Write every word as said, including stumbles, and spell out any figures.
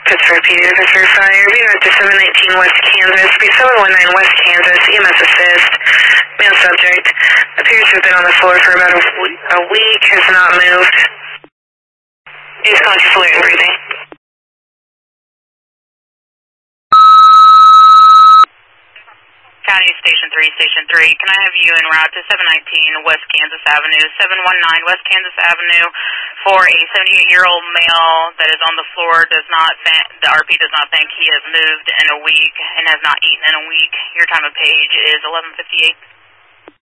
Pittsburgh P D, Pittsburgh Fire, we are at the seven nineteen West Kansas, seven one nine West Kansas, E M S assist, male subject, appears to have been on the floor for about a, a week, has not moved, is conscious, alert, and breathing. County Station three, Station three, can I have you en route to seven nineteen West Kansas Avenue, seven one nine West Kansas Avenue, for a seventy-eight-year-old male that is on the floor, does not th- the R P does not think he has moved in a week and has not eaten in a week. Your time of page is eleven fifty-eight.